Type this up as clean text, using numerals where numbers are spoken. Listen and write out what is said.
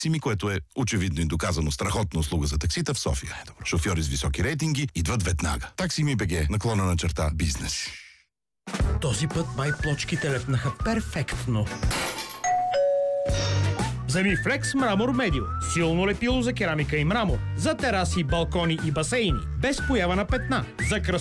Таксими, което е очевидно и доказано страхотна услуга за таксита в София. Шофьори с високи рейтинги идват веднага. Таксими БГ, /бизнес. Този път май плочките лепнаха перфектно. Вземи Flex Мрамор Медио. Силно лепило за керамика и мрамор. За тераси, балкони и басейни. Без поява на петна. За